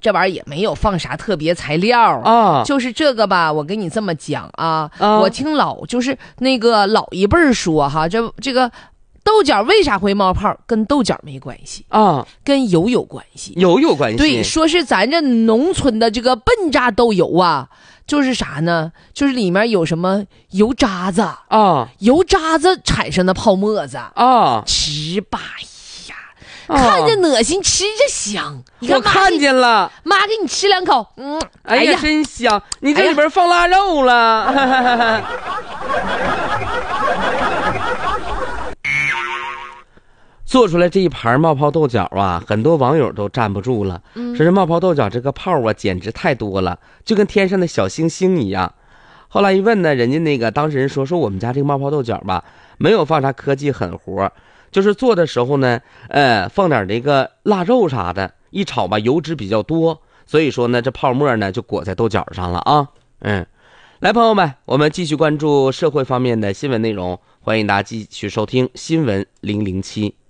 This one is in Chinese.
这玩意儿也没有放啥特别材料啊， 就是这个吧，我跟你这么讲啊，我听就是那个老一辈儿说哈，这个豆角为啥会冒泡，跟豆角没关系啊， 跟油有关系， 油有关系。 对，说是咱这农村的这个笨榨豆油啊，就是啥呢？就是里面有什么油渣子啊， 油渣子产生的泡沫子啊， 吃吧呀，看着恶心，吃着香。你看我看见了， 妈给你吃两口， 哎呀，真香！你这里边放腊肉了。做出来这一盘冒泡豆角啊，很多网友都站不住了，说这冒泡豆角这个泡啊，简直太多了，就跟天上的小星星一样。后来一问呢，人家那个当事人说我们家这个冒泡豆角吧，没有放啥科技狠活，就是做的时候呢，放点这个腊肉啥的，一炒吧，油脂比较多，所以说呢，这泡沫呢就裹在豆角上了啊。来，朋友们，我们继续关注社会方面的新闻内容，欢迎大家继续收听新闻007。